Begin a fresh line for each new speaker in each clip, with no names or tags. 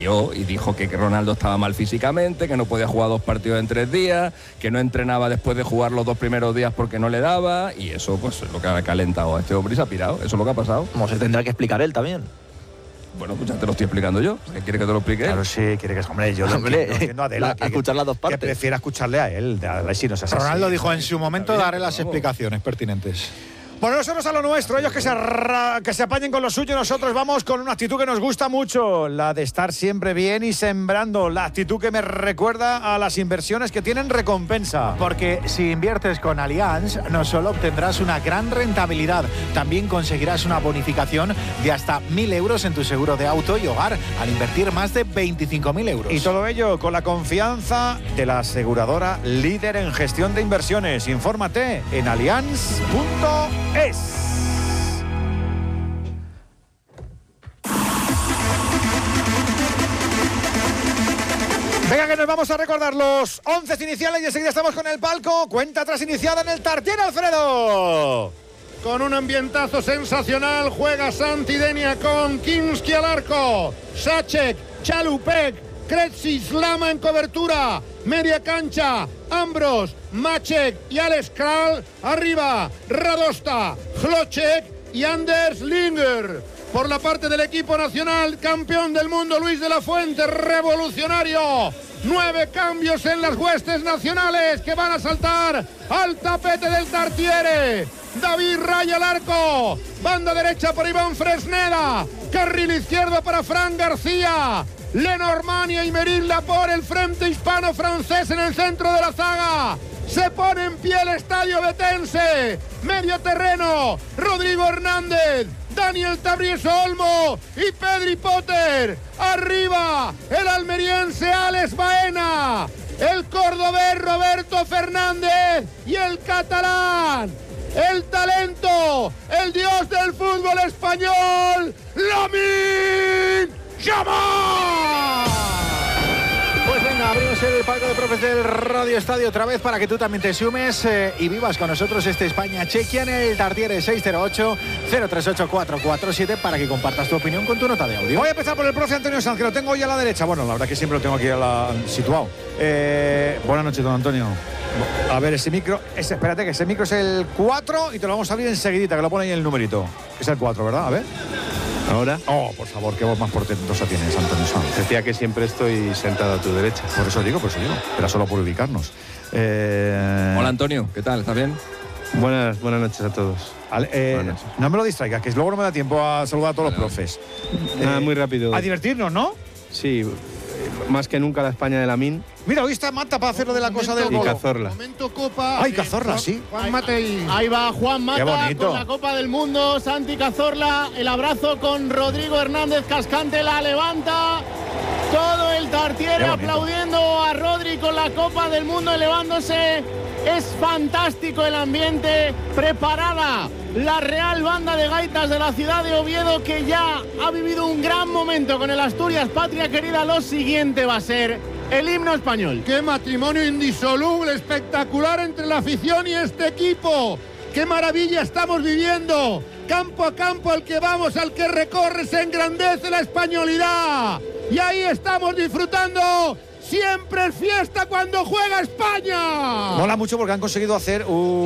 y dijo que Ronaldo estaba mal físicamente, que no podía jugar 2 partidos en 3 días, que no entrenaba después de jugar los 2 primeros días porque no le daba, y eso pues es lo que ha calentado a este hombre y se ha pirado. Eso es lo que ha pasado.
Como se tendrá que explicar él también.
Bueno, pues ya te lo estoy explicando yo. ¿Qué quiere que te lo explique?
Claro, sí, quiere que... Hombre, yo lo entiendo a Adela.
Escuchar las dos partes.
Que prefiera escucharle a él, a ver si no se hace
Ronaldo
así.
dijo en su momento, daré las explicaciones pertinentes.
Bueno, nosotros a lo nuestro, ellos que se apañen con lo suyo, nosotros vamos con una actitud que nos gusta mucho, la de estar siempre bien y sembrando, la actitud que me recuerda a las inversiones que tienen recompensa.
Porque si inviertes con Allianz, no solo obtendrás una gran rentabilidad, también conseguirás una bonificación de hasta 1.000 euros en tu seguro de auto y hogar, al invertir más de 25.000 euros.
Y todo ello con la confianza de la aseguradora líder en gestión de inversiones. Infórmate en allianz.es. Venga, que nos vamos a recordar los 11 iniciales y enseguida estamos con el palco. Cuenta atrás iniciada en el Tartiere, Alfredo.
Con un ambientazo sensacional juega Santidenia con Kinski al arco, Sacek, Chalupek, Kretsi, Slama en cobertura, media cancha, Ambros, Maciek y Alex Kral, arriba Radosta, Hlocek y Anders Linger. Por la parte del equipo nacional, campeón del mundo Luis de la Fuente, revolucionario. 9 cambios en las huestes nacionales que van a saltar al tapete del Tartiere. David Raya al arco, banda derecha por Iván Fresneda, carril izquierdo para Fran García, Lenormand y Aymerich Laporte, el frente hispano-francés en el centro de la zaga. Se pone en pie el estadio betense. Medio terreno, Rodrigo Hernández, Daniel Tabrieso Olmo y Pedri Potter. Arriba, el almeriense Alex Baena, el cordobés Roberto Fernández y el catalán, el talento, el dios del fútbol español, Lamine Yamal.
Pues venga, abrimos el palco de profes del Radio Estadio otra vez para que tú también te sumes y vivas con nosotros este España-Chequia en el Tartiere 608-038-447 para que compartas tu opinión con tu nota de audio.
Voy a empezar por el profe Antonio Sanz, que lo tengo hoy a la derecha. Bueno, la verdad que siempre lo tengo aquí situado. Buenas noches, don Antonio. A ver, espérate, que ese micro es el 4 y te lo vamos a abrir enseguidita, que lo pone ahí el numerito. Es el 4, ¿verdad? A ver.
¿Ahora?
Oh, por favor, qué voz más portentosa tienes, Antonio Sanz.
Decía que siempre estoy sentado a tu derecha.
Por eso digo. Era solo por ubicarnos.
Hola, Antonio, ¿qué tal? ¿Estás bien?
Buenas noches a todos.
Buenas noches. No me lo distraigas, que luego no me da tiempo a saludar a todos los profes.
Nada, muy rápido.
A divertirnos, ¿no?
Sí, más que nunca la España de Lamine.
Mira, hoy está Mata para hacer lo de la cosa del
Y
gol.
Cazorla.
Momento Copa.
Ay, Cazorla, sí.
Juan Matei.
Ahí va Juan
Qué
Mata
bonito.
con la Copa del Mundo, Santi Cazorla, el abrazo con Rodrigo Hernández Cascante, la levanta. Todo el Tartiere aplaudiendo a Rodri con la Copa del Mundo elevándose. Es fantástico el ambiente, preparada la Real Banda de Gaitas de la ciudad de Oviedo, que ya ha vivido un gran momento con el Asturias Patria Querida. Lo siguiente va a ser el himno español.
¡Qué matrimonio indisoluble, espectacular entre la afición y este equipo! ¡Qué maravilla estamos viviendo! Campo a campo al que vamos, al que recorre, se engrandece la españolidad. Y ahí estamos disfrutando. Siempre es fiesta cuando juega España.
Mola mucho porque han conseguido hacer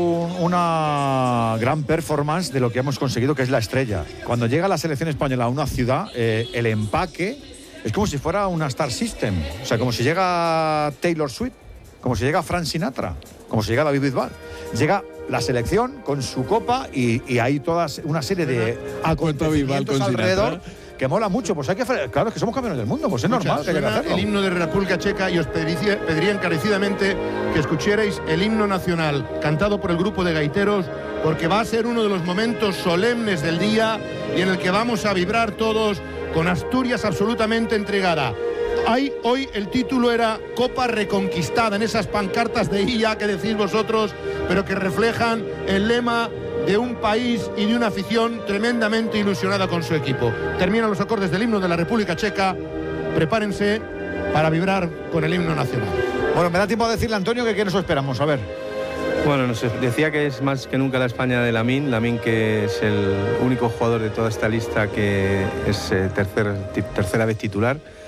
una gran performance de lo que hemos conseguido, que es la estrella. Cuando llega la selección española a una ciudad, el empaque es como si fuera una Star System. O sea, como si llega Taylor Swift, como si llega Frank Sinatra, como si llega David Bisbal. Llega la selección con su copa y hay toda una serie de acontecimientos alrededor que mola mucho. Pues hay que, claro, es que somos campeones del mundo, pues es normal que haya que hacerlo.
El himno de República Checa y os pediría encarecidamente que escucharais el himno nacional cantado por el grupo de gaiteros, porque va a ser uno de los momentos solemnes del día y en el que vamos a vibrar todos con Asturias absolutamente entregada. Hoy el título era Copa Reconquistada, en esas pancartas de IA que decís vosotros, pero que reflejan el lema de un país y de una afición tremendamente ilusionada con su equipo. Terminan los acordes del himno de la República Checa. Prepárense para vibrar con el himno nacional.
Bueno, me da tiempo a decirle, Antonio, que qué nos esperamos. A ver.
Bueno, no sé, decía que es más que nunca la España de Lamine, que es el único jugador de toda esta lista que es tercera vez titular.